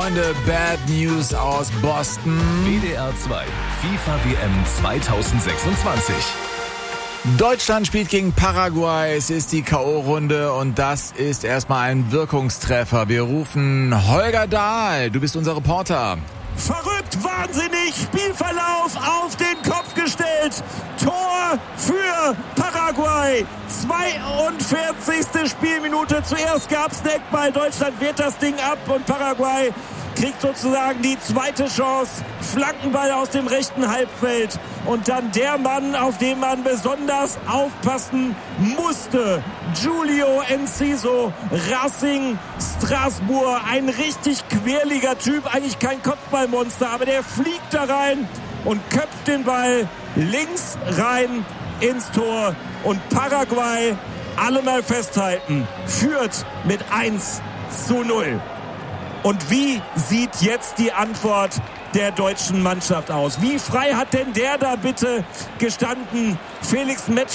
Freunde, Bad News aus Boston. WDR 2, FIFA WM 2026. Deutschland spielt gegen Paraguay. Es ist die K.O.-Runde und das ist erstmal ein Wirkungstreffer. Wir rufen Holger Dahl. Du bist unser Reporter. Verrückt, wahnsinnig, Spielverlauf auf den Kopf gestellt. Tor für Paraguay. 42. Spielminute. Zuerst gab's Eckball. Deutschland wehrt das Ding ab und Paraguay kriegt sozusagen die zweite Chance. Flankenball aus dem rechten Halbfeld. Und dann der Mann, auf den man besonders aufpassen musste. Julio Enciso, Racing Strasbourg. Ein richtig quirliger Typ. Eigentlich kein Kopfballmonster, aber der fliegt da rein und köpft den Ball links rein ins Tor. Und Paraguay, alle mal festhalten, führt mit 1:0. Und wie sieht jetzt die Antwort der deutschen Mannschaft aus? Wie frei hat denn der da bitte gestanden? Felix Metz